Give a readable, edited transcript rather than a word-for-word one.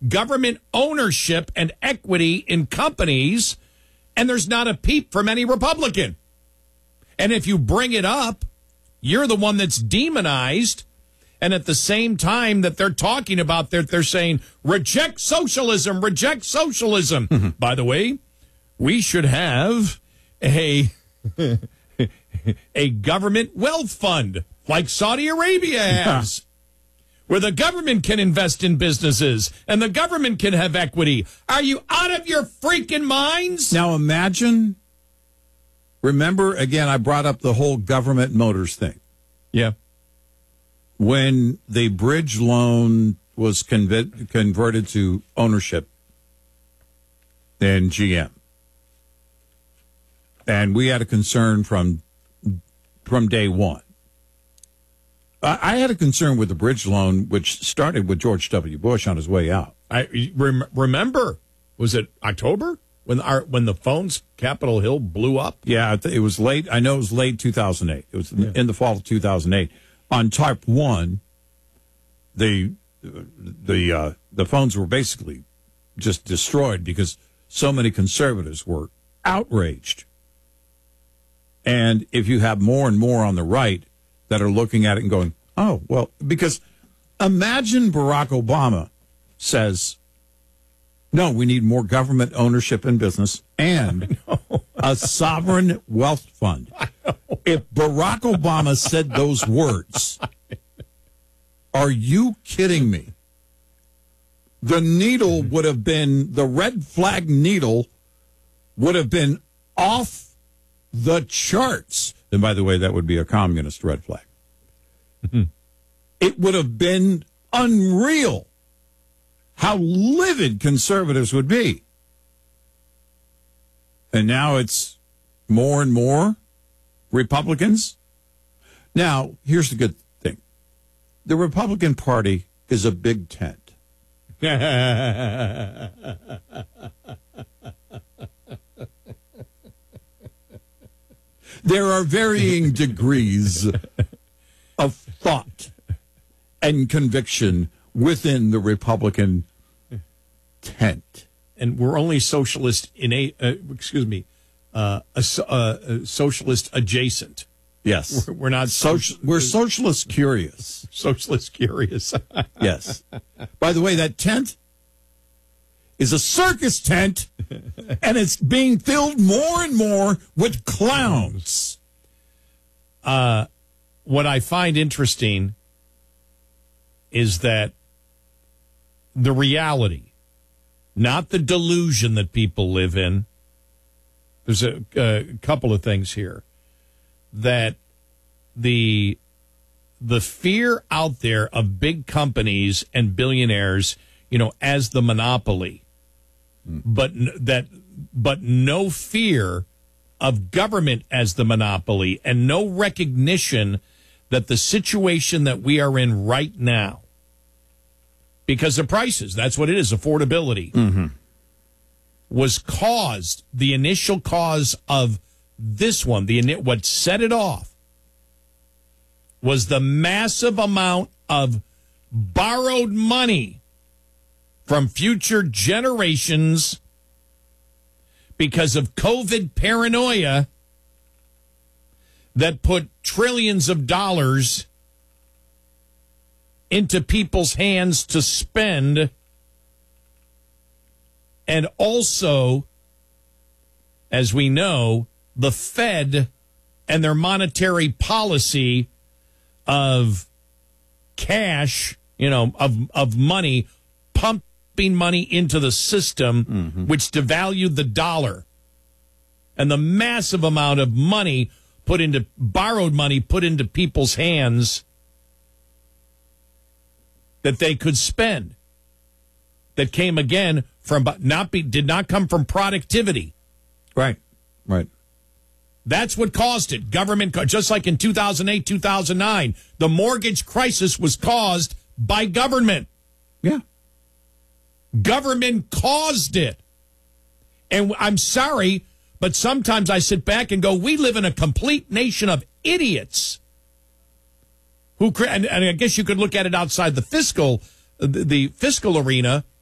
government ownership and equity in companies, and there's not a peep from any Republican. And if you bring it up, you're the one that's demonized. And at the same time that they're talking about, they're saying, reject socialism, reject socialism. Mm-hmm. By the way, we should have a government wealth fund like Saudi Arabia has, where the government can invest in businesses and the government can have equity. Are you out of your freaking minds? Now imagine, remember, again, I brought up the whole government motors thing. Yeah. When the bridge loan was converted to ownership in GM. And we had a concern from day one. I had a concern with the bridge loan, which started with George W. Bush on his way out. I remember, was it October when the phones Capitol Hill blew up? Yeah, it was late. I know it was late 2008. It was in the fall of 2008. On Type 1, the phones were basically just destroyed because so many conservatives were outraged. And if you have more and more on the right that are looking at it and going, oh, well, because imagine Barack Obama says, no, we need more government ownership in business and a sovereign wealth fund. If Barack Obama said those words, are you kidding me? The needle would have been, the red flag needle would have been off the charts. And by the way, that would be a communist red flag. Mm-hmm. It would have been unreal how livid conservatives would be. And now it's more and more Republicans. Now, here's the good thing. The Republican Party is a big tent. There are varying degrees of thought and conviction within the Republican tent. And we're only socialist socialist adjacent. Yes. We're not we're socialist curious. Socialist curious. Yes. By the way, that tent is a circus tent, and it's being filled more and more with clowns. What I find interesting is that the reality, not the delusion that people live in. There's a couple of things here. That the fear out there of big companies and billionaires, as the monopoly, but no fear of government as the monopoly, and no recognition that the situation that we are in right now, because of prices, that's what it is, affordability, was the initial cause of this one, what set it off was the massive amount of borrowed money from future generations because of COVID paranoia that put trillions of dollars into people's hands to spend, and also, as we know, the Fed and their monetary policy of cash, of money, pumping money into the system, which devalued the dollar. And the massive amount of money borrowed money put into people's hands that they could spend. That came again from did not come from productivity. Right. That's what caused it. Government, just like in 2008, 2009, the mortgage crisis was caused by government. Yeah. Government caused it. And I'm sorry, but sometimes I sit back and go, we live in a complete nation of idiots. And I guess you could look at it outside the fiscal arena,